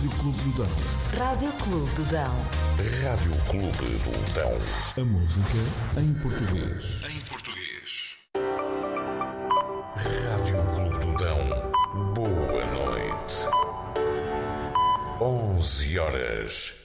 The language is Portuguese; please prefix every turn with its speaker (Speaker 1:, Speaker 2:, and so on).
Speaker 1: Rádio Clube do Dão.
Speaker 2: Rádio Clube do Dão.
Speaker 3: Rádio Clube do Dão.
Speaker 1: A música em português.
Speaker 3: Rádio Clube do Dão. Boa noite. 11 horas.